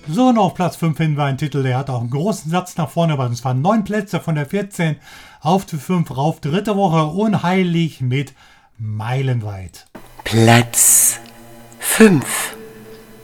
So, und auf Platz 5 finden wir einen Titel, der hat auch einen großen Satz nach vorne, aber es waren 9 Plätze von der 14 auf die 5 rauf. Dritte Woche Unheilig mit Meilenweit. Platz 5.